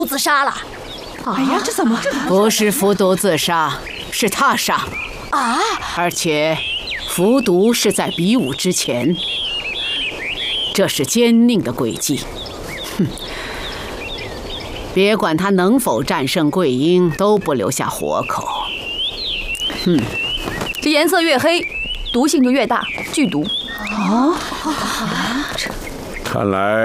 自杀了。 哎呀，这怎么？ 不是服毒自杀，是他杀。 啊！ 而且，服毒是在比武之前。这是奸佞的诡计。哼！别管他能否战胜桂英，都不留下活口。 这颜色越黑，毒性就越大，剧毒。 看来